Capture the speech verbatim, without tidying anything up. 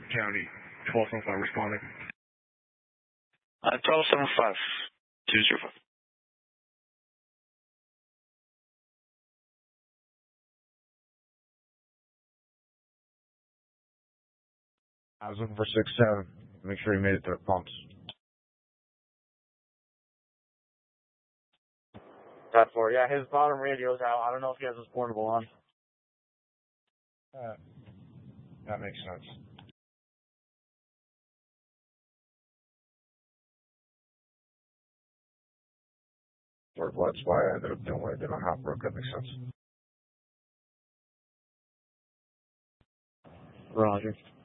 County, twelve seventy-five responding. Uh, twelve seventy-five, two zero five. I was looking for six seven. Make sure he made it to the pumps. That four, yeah, his bottom radio's out. I don't know if he has his portable on. Uh, that makes sense. Or that's why I ended up doing what I did on Hot Brook. That makes sense. Roger.